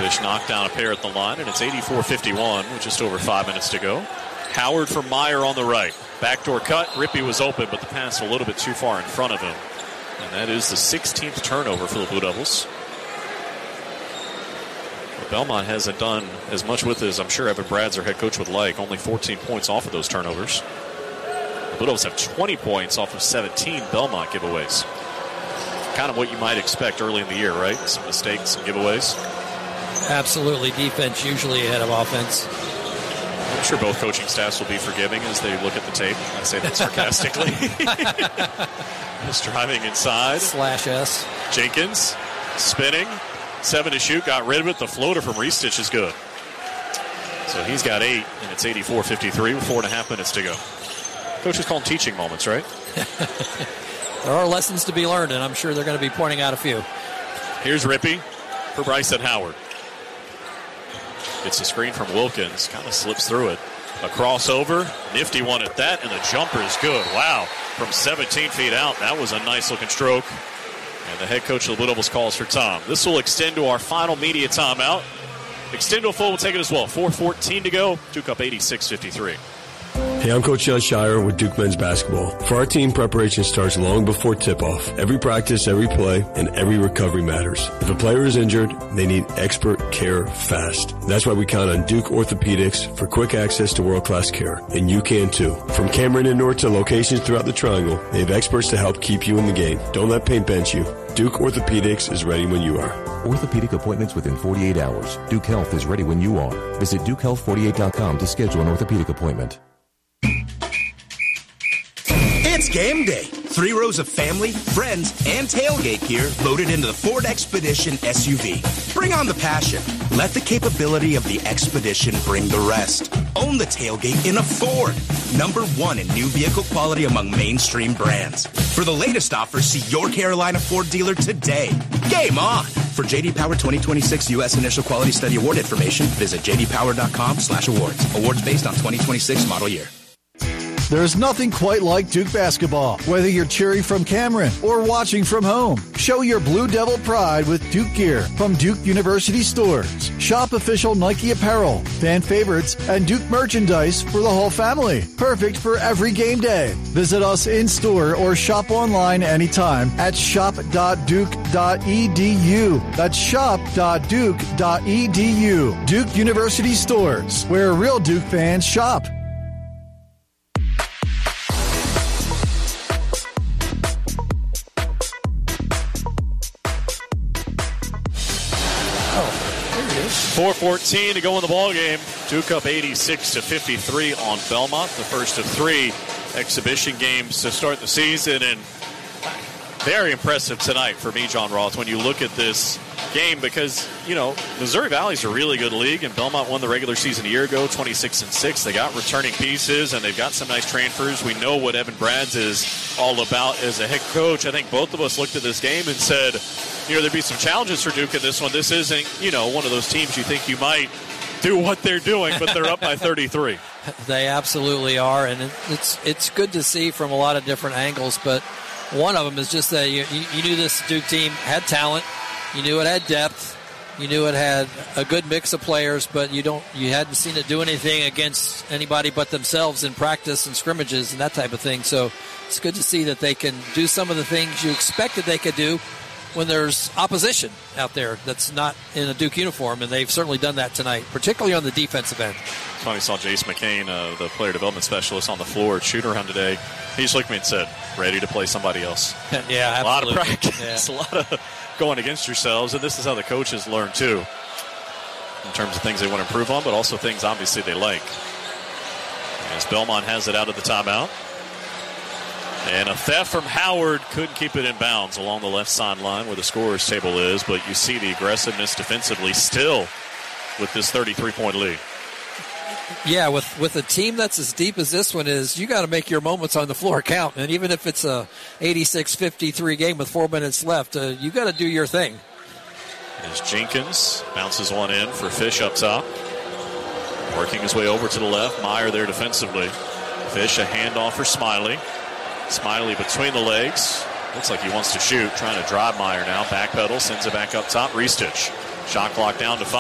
Fish knocked down a pair at the line, and it's 84-51 with just over 5 minutes to go. Howard for Meyer on the right. Backdoor cut. Rippey was open, but the pass a little bit too far in front of him. And that is the 16th turnover for the Blue Devils. But Belmont hasn't done as much with it as I'm sure Evan Bradds, their head coach, would like. Only 14 points off of those turnovers. The Blue Devils have 20 points off of 17 Belmont giveaways. Kind of what you might expect early in the year, right? Some mistakes, some giveaways. Absolutely. Defense usually ahead of offense. I'm sure both coaching staffs will be forgiving as they look at the tape. I say that sarcastically. Just driving inside. /S. Jenkins spinning. 7 to shoot. Got rid of it. The floater from Ristich is good. So he's got 8, and it's 84-53 with 4.5 minutes to go. Coaches call them teaching moments, right? There are lessons to be learned, and I'm sure they're going to be pointing out a few. Here's Rippey for Bryson Howard. Gets a screen from Wilkins. Kind of slips through it. A crossover. Nifty one at that, and the jumper is good. Wow. From 17 feet out, that was a nice-looking stroke. And the head coach of the Blue Devils calls for time. This will extend to our final media timeout. Extend to a full, we'll take it as well. 4:14 to go. Duke up 86-53. Hey, I'm Coach John Shire with Duke Men's Basketball. For our team, preparation starts long before tip-off. Every practice, every play, and every recovery matters. If a player is injured, they need expert care fast. That's why we count on Duke Orthopedics for quick access to world-class care. And you can too. From Cameron and North to locations throughout the Triangle, they have experts to help keep you in the game. Don't let pain bench you. Duke Orthopedics is ready when you are. Orthopedic appointments within 48 hours. Duke Health is ready when you are. Visit DukeHealth48.com to schedule an orthopedic appointment. It's game day. 3 rows of family, friends, and tailgate gear loaded into the Ford Expedition SUV. Bring on the passion. Let the capability of the Expedition bring the rest. Own the tailgate in a Ford. #1 in new vehicle quality among mainstream brands. For the latest offers, see your Carolina Ford dealer today. Game on! For J.D. Power 2026 U.S. Initial Quality Study Award information, visit jdpower.com/awards. Awards based on 2026 model year. There's nothing quite like Duke basketball. Whether you're cheering from Cameron or watching from home, show your Blue Devil pride with Duke gear from Duke University stores. Shop official Nike apparel, fan favorites, and Duke merchandise for the whole family. Perfect for every game day. Visit us in-store or shop online anytime at shop.duke.edu. That's shop.duke.edu. Duke University stores, where real Duke fans shop. .414 to go in the ball game. Duke up 86-53 on Belmont. The first of 3 exhibition games to start the season, and very impressive tonight for me, John Roth, when you look at this game, because, you know, Missouri Valley's a really good league, and Belmont won the regular season a year ago, 26-6. They got returning pieces, and they've got some nice transfers. We know what Evan Bradds is all about as a head coach. I think both of us looked at this game and said, you know, there'd be some challenges for Duke in this one. This isn't, you know, one of those teams you think you might do what they're doing, but they're up by 33. They absolutely are, and it's good to see from a lot of different angles, but one of them is just that you knew this Duke team had talent. You knew it had depth. You knew it had a good mix of players, but you hadn't seen it do anything against anybody but themselves in practice and scrimmages and that type of thing. So it's good to see that they can do some of the things you expected they could do when there's opposition out there that's not in a Duke uniform, and they've certainly done that tonight, particularly on the defensive end. It's funny, I saw Jace McCain, the player development specialist, on the floor at shoot-around today. He just looked at me and said, ready to play somebody else. Yeah, absolutely. A lot of practice, a lot of going against yourselves, and this is how the coaches learn too, in terms of things they want to improve on, but also things obviously they like. As Belmont has it out of the timeout. And a theft from Howard, couldn't keep it in bounds along the left sideline where the scorer's table is, but you see the aggressiveness defensively still with this 33-point lead. Yeah, with a team that's as deep as this one is, you got to make your moments on the floor count. And even if it's a 86-53 game with 4 minutes left, you got to do your thing. As Jenkins bounces one in for Fish up top. Working his way over to the left. Meyer there defensively. Fish, a handoff for Smiley. Smiley between the legs. Looks like he wants to shoot. Trying to drive Meyer now. Backpedal, sends it back up top. Ristich. Shot clock down to 5.